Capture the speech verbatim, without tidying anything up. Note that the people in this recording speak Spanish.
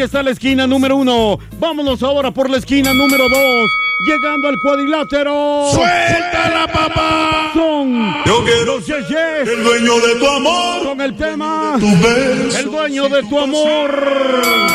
está la esquina número uno. Vámonos ahora por la esquina número dos. Llegando al cuadrilátero. ¡Suéltala, papá! Son Yo quiero los Yeyes. el dueño de tu amor. Con el tema Tu beso. El dueño de tu amor.